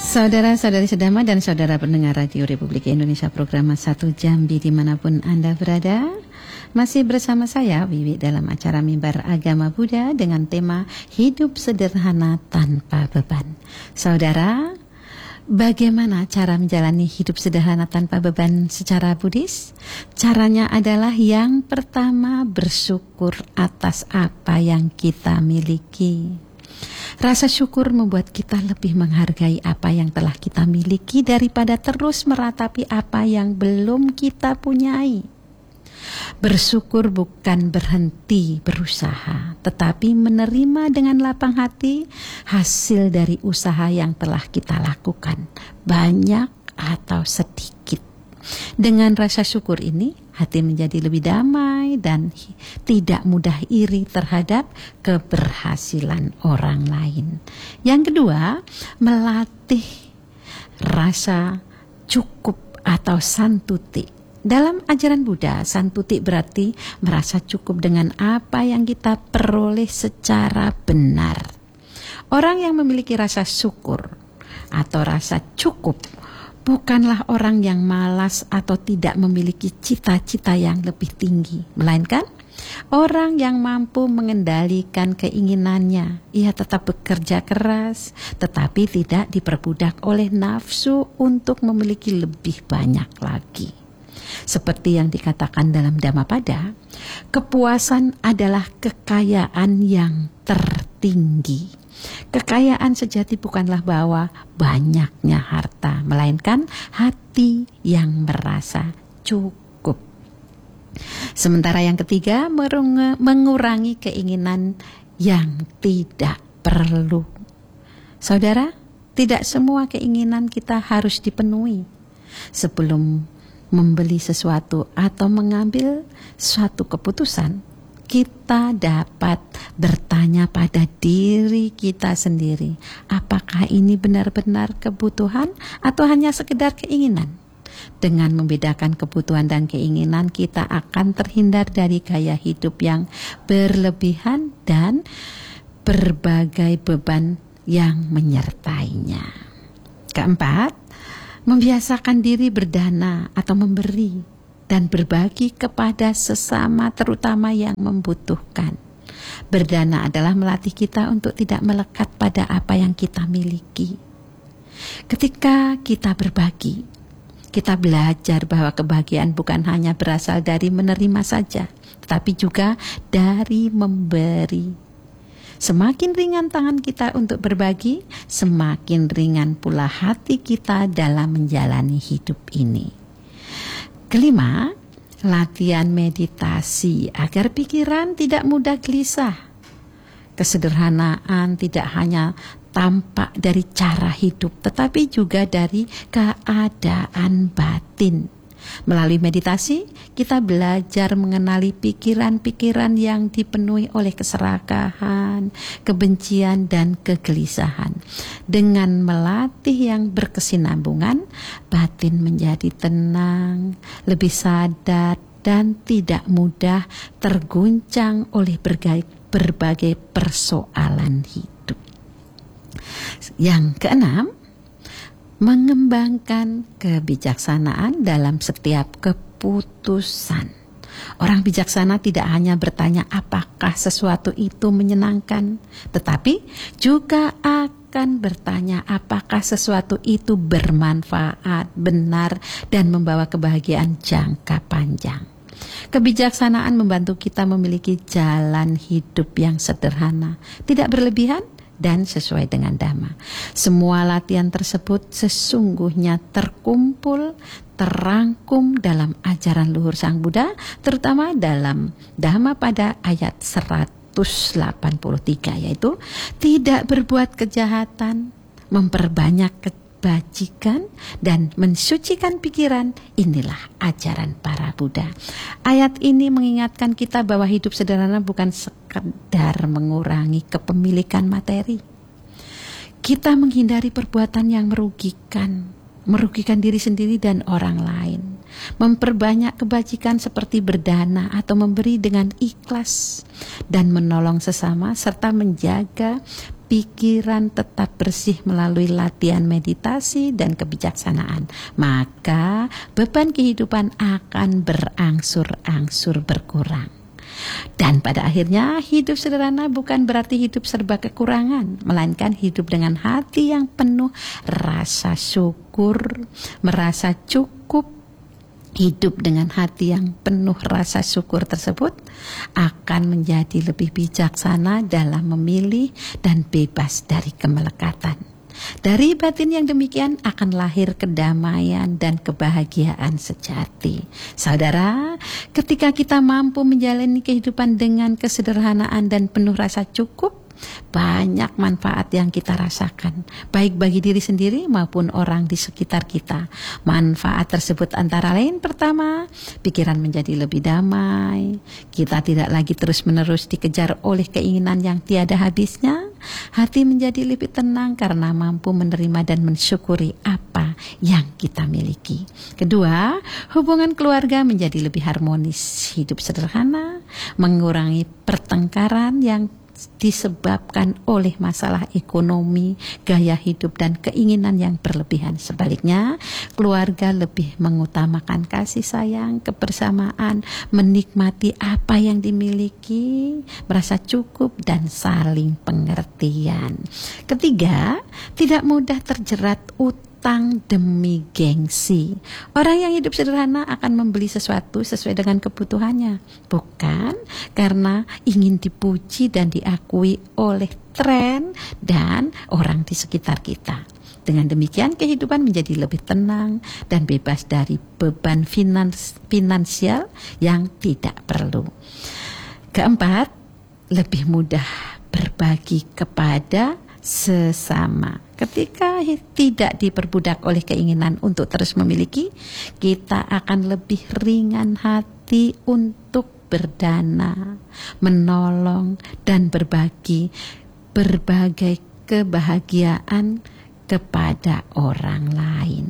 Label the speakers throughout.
Speaker 1: Saudara-saudari sedama dan saudara pendengar Radio Republik Indonesia program 1 Jambi dimanapun Anda berada, masih bersama saya Wiwi dalam acara Mimbar Agama Buddha dengan tema Hidup Sederhana Tanpa Beban. Saudara, bagaimana cara menjalani hidup sederhana tanpa beban secara Buddhis? Caranya adalah yang pertama bersyukur atas apa yang kita miliki. Rasa syukur membuat kita lebih menghargai apa yang telah kita miliki daripada terus meratapi apa yang belum kita punyai. Bersyukur bukan berhenti berusaha, tetapi menerima dengan lapang hati hasil dari usaha yang telah kita lakukan, banyak atau sedikit. Dengan rasa syukur ini, hati menjadi lebih damai dan tidak mudah iri terhadap keberhasilan orang lain. Yang kedua, melatih rasa cukup atau santuti. Dalam ajaran Buddha, santuti berarti merasa cukup dengan apa yang kita peroleh secara benar. Orang yang memiliki rasa syukur atau rasa cukup bukanlah orang yang malas atau tidak memiliki cita-cita yang lebih tinggi, melainkan orang yang mampu mengendalikan keinginannya. Ia tetap bekerja keras, tetapi tidak diperbudak oleh nafsu untuk memiliki lebih banyak lagi. Seperti yang dikatakan dalam Dhammapada, kepuasan adalah kekayaan yang tertinggi. Kekayaan sejati bukanlah bahwa banyaknya harta, melainkan hati yang merasa cukup. Sementara yang ketiga, mengurangi keinginan yang tidak perlu. Saudara, tidak semua keinginan kita harus dipenuhi. Sebelum membeli sesuatu atau mengambil suatu keputusan, kita dapat bertanya pada diri kita sendiri, apakah ini benar-benar kebutuhan atau hanya sekedar keinginan? Dengan membedakan kebutuhan dan keinginan, kita akan terhindar dari gaya hidup yang berlebihan dan berbagai beban yang menyertainya. Keempat, membiasakan diri berdana atau memberi dan berbagi kepada sesama, terutama yang membutuhkan. Berdana adalah melatih kita untuk tidak melekat pada apa yang kita miliki. Ketika kita berbagi, kita belajar bahwa kebahagiaan bukan hanya berasal dari menerima saja, tetapi juga dari memberi. Semakin ringan tangan kita untuk berbagi, semakin ringan pula hati kita dalam menjalani hidup ini. Kelima, latihan meditasi agar pikiran tidak mudah gelisah. Kesederhanaan tidak hanya tampak dari cara hidup, tetapi juga dari keadaan batin. Melalui meditasi, kita belajar mengenali pikiran-pikiran yang dipenuhi oleh keserakahan, kebencian, dan kegelisahan. Dengan melatih yang berkesinambungan, batin menjadi tenang, lebih sadar, dan tidak mudah terguncang oleh berbagai persoalan hidup. Yang keenam, mengembangkan kebijaksanaan dalam setiap keputusan. Orang bijaksana tidak hanya bertanya apakah sesuatu itu menyenangkan, tetapi juga akan bertanya apakah sesuatu itu bermanfaat, benar, dan membawa kebahagiaan jangka panjang. Kebijaksanaan membantu kita memiliki jalan hidup yang sederhana, tidak berlebihan, dan sesuai dengan Dhamma. Semua latihan tersebut sesungguhnya terangkum dalam ajaran luhur Sang Buddha, terutama dalam Dhammapada ayat 183, yaitu tidak berbuat kejahatan, memperbanyak kebajikan, dan mensucikan pikiran. Inilah ajaran para Buddha. Ayat ini mengingatkan kita bahwa hidup sederhana bukan sekedar mengurangi kepemilikan materi. Kita menghindari perbuatan yang merugikan diri sendiri dan orang lain. memperbanyak kebajikan seperti berdana atau memberi dengan ikhlas, dan menolong sesama serta menjaga pikiran tetap bersih melalui latihan meditasi dan kebijaksanaan, maka beban kehidupan akan berangsur-angsur berkurang. Dan pada akhirnya hidup sederhana bukan berarti hidup serba kekurangan, melainkan hidup dengan hati yang penuh rasa syukur, merasa cukup. Hidup dengan hati yang penuh rasa syukur tersebut akan menjadi lebih bijaksana dalam memilih dan bebas dari kemelekatan. Dari batin yang demikian akan lahir kedamaian dan kebahagiaan sejati. Saudara, ketika kita mampu menjalani kehidupan dengan kesederhanaan dan penuh rasa cukup, banyak manfaat yang kita rasakan, baik bagi diri sendiri maupun orang di sekitar kita. Manfaat tersebut antara lain: pertama, pikiran menjadi lebih damai. Kita tidak lagi terus-menerus dikejar oleh keinginan yang tiada habisnya. Hati menjadi lebih tenang karena mampu menerima dan mensyukuri apa yang kita miliki. Kedua, hubungan keluarga menjadi lebih harmonis. Hidup sederhana mengurangi pertengkaran yang disebabkan oleh masalah ekonomi, gaya hidup, dan keinginan yang berlebihan. Sebaliknya, keluarga lebih mengutamakan kasih sayang, kebersamaan, menikmati apa yang dimiliki, merasa cukup, dan saling pengertian. Ketiga, tidak mudah terjerat utang demi gengsi. Orang yang hidup sederhana akan membeli sesuatu sesuai dengan kebutuhannya, bukan karena ingin dipuji dan diakui oleh tren dan orang di sekitar kita. Dengan demikian kehidupan menjadi lebih tenang dan bebas dari beban finansial yang tidak perlu. Keempat, lebih mudah berbagi kepada sesama. Ketika tidak diperbudak oleh keinginan untuk terus memiliki, kita akan lebih ringan hati untuk berdana, menolong, dan berbagi berbagai kebahagiaan kepada orang lain.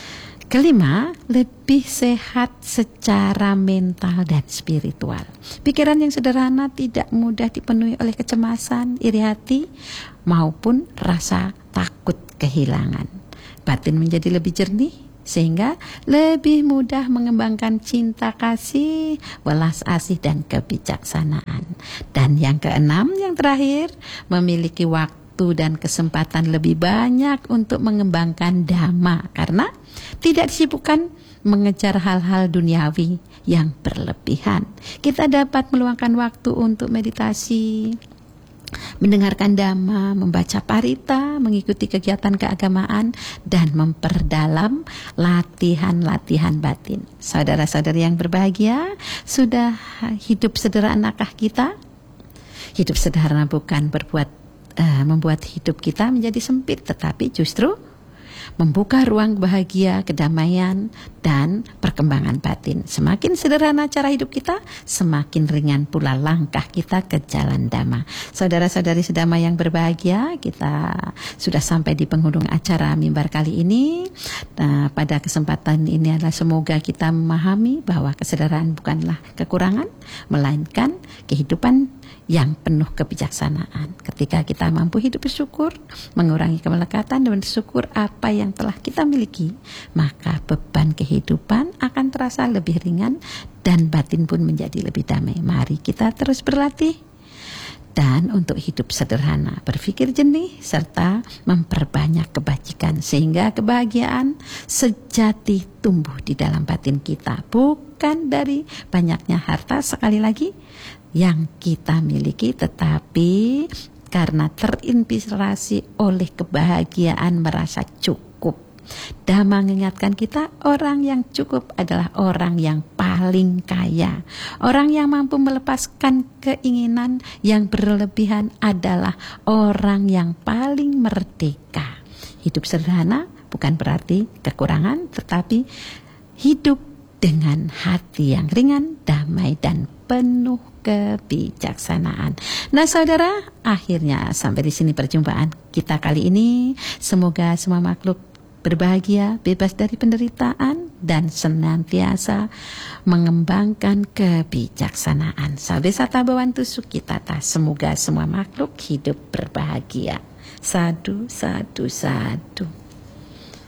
Speaker 1: Kelima, lebih sehat secara mental dan spiritual. Pikiran yang sederhana tidak mudah dipenuhi oleh kecemasan, iri hati, maupun rasa takut kehilangan. Batin menjadi lebih jernih, sehingga lebih mudah mengembangkan cinta kasih, welas asih, dan kebijaksanaan. Dan yang keenam, yang terakhir, memiliki waktu dan kesempatan lebih banyak untuk mengembangkan dhamma, karena tidak disibukkan mengejar hal-hal duniawi yang berlebihan. Kita dapat meluangkan waktu untuk meditasi, mendengarkan dhamma, membaca parita, mengikuti kegiatan keagamaan, dan memperdalam latihan-latihan batin. Saudara-saudari yang berbahagia, sudah hidup sederhanakah kita? Hidup sederhana bukan membuat hidup kita menjadi sempit, tetapi justru membuka ruang bahagia, kedamaian, dan perkembangan batin. Semakin sederhana cara hidup kita, semakin ringan pula langkah kita ke jalan dhamma. Saudara-saudari sedama yang berbahagia, kita sudah sampai di penghujung acara mimbar kali ini. Nah, pada kesempatan ini adalah semoga kita memahami bahwa kesederhanaan bukanlah kekurangan, melainkan kehidupan yang penuh kebijaksanaan. Ketika kita mampu hidup bersyukur, mengurangi kemelekatan, dan bersyukur apa yang telah kita miliki, maka beban kehidupan akan terasa lebih ringan dan batin pun menjadi lebih damai. Mari kita terus berlatih dan untuk hidup sederhana, berpikir jernih, serta memperbanyak kebajikan, sehingga kebahagiaan sejati tumbuh di dalam batin kita, bukan dari banyaknya harta sekali lagi yang kita miliki, tetapi karena terinspirasi oleh kebahagiaan merasa cukup. Dhamma mengingatkan kita, orang yang cukup adalah orang yang paling kaya. Orang yang mampu melepaskan keinginan yang berlebihan adalah orang yang paling merdeka. Hidup sederhana bukan berarti kekurangan, tetapi hidup dengan hati yang ringan, damai, dan penuh kebijaksanaan. Nah, saudara, akhirnya sampai di sini perjumpaan kita kali ini. Semoga semua makhluk berbahagia, bebas dari penderitaan, dan senantiasa mengembangkan kebijaksanaan. Salve sata bawantu sukitata. Semoga semua makhluk hidup berbahagia. Sadu, sadu, sadu.